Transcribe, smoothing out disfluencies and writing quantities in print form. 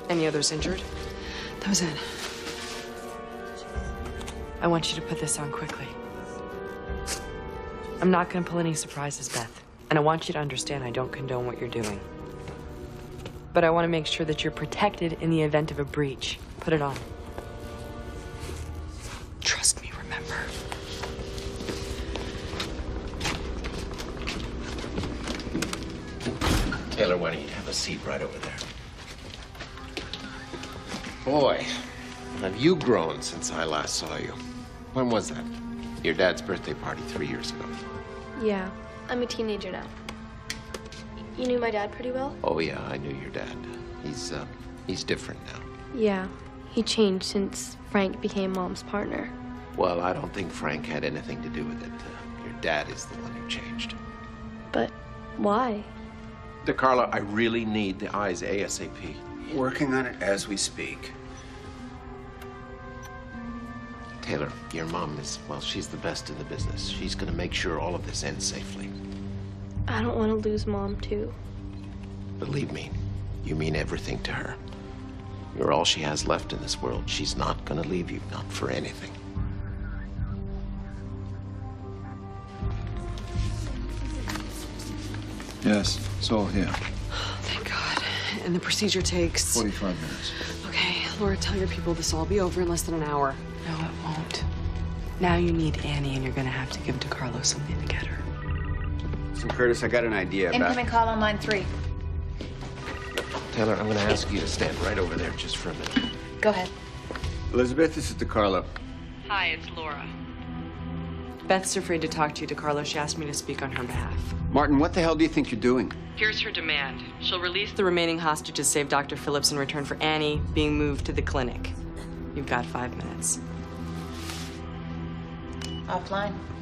Any others injured? That was it. I want you to put this on quickly. I'm not gonna pull any surprises, Beth. And I want you to understand I don't condone what you're doing. But I want to make sure that you're protected in the event of a breach. Put it on. Trust me, remember. Taylor, why don't you have a seat right over there? Boy, have you grown since I last saw you. When was that? Your dad's birthday party 3 years ago. Yeah, I'm a teenager now. You knew my dad pretty well? Oh, yeah, I knew your dad. He's different now. Yeah, he changed since Frank became Mom's partner. Well, I don't think Frank had anything to do with it. Your dad is the one who changed. But why? DeCarlo, I really need the eyes ASAP. Working on it as we speak. Taylor, your mom is, well, she's the best in the business. She's gonna make sure all of this ends safely. I don't want to lose Mom, too. Believe me, you mean everything to her. You're all she has left in this world. She's not gonna leave you, not for anything. Yes, it's all here. Oh, thank God. And the procedure takes... 45 minutes. Okay, Laura, tell your people this will all be over in less than an hour. No, it won't. Now you need Annie, and you're gonna have to give DeCarlo something to get her. So, Curtis, I got an idea about... Incoming call on line 3. Taylor, I'm gonna ask you to stand right over there just for a minute. Go ahead. Elizabeth, this is DeCarlo. Hi, it's Laura. Beth's afraid to talk to you, DeCarlo. She asked me to speak on her behalf. Martin, what the hell do you think you're doing? Here's her demand. She'll release the remaining hostages, save Dr. Phillips in return for Annie being moved to the clinic. You've got 5 minutes. Offline.